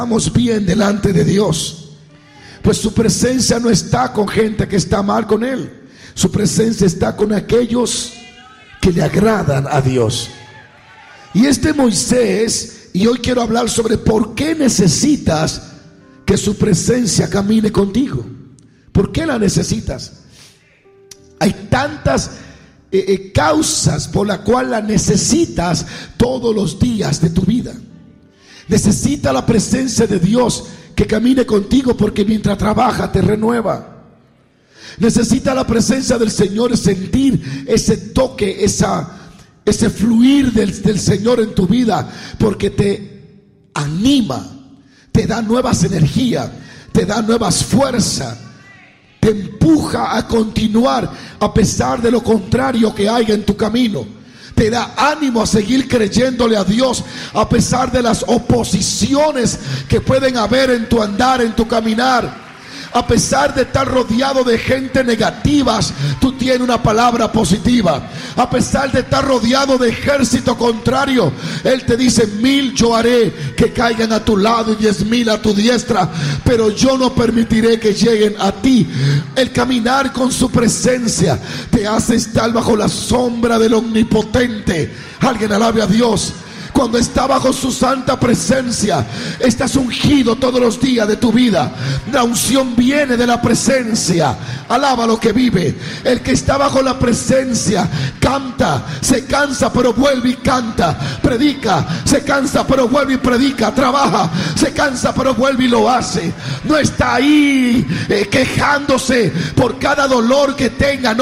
Estamos bien delante de Dios, pues su presencia no está con gente que está mal con Él. Su presencia está con aquellos que le agradan a Dios. Y Moisés, y hoy quiero hablar sobre por qué necesitas que su presencia camine contigo. ¿Por qué la necesitas? Hay tantas causas por las cuales la necesitas todos los días de tu vida. Necesita la presencia de Dios que camine contigo, porque mientras trabaja te renueva. Necesita la presencia del Señor, sentir ese toque, ese fluir del Señor en tu vida, porque te anima, te da nuevas energías, te da nuevas fuerzas, te empuja a continuar a pesar de lo contrario que haya en tu camino. Te da ánimo a seguir creyéndole a Dios a pesar de las oposiciones que pueden haber en tu andar, en tu caminar. A pesar de estar rodeado de gente negativas, tú tienes una palabra positiva. A pesar de estar rodeado de ejército contrario, Él te dice: 1000 yo haré que caigan a tu lado y 10,000 a tu diestra, pero yo no permitiré que lleguen a ti. El caminar con su presencia te hace estar bajo la sombra del Omnipotente. Alguien alabe a Dios. Cuando está bajo su santa presencia, estás ungido todos los días de tu vida. La unción viene de la presencia. Alaba lo que vive. El que está bajo la presencia canta, se cansa pero vuelve y canta. Predica, se cansa pero vuelve y predica. Trabaja, se cansa pero vuelve y lo hace. No está ahí quejándose por cada dolor que tenga. No.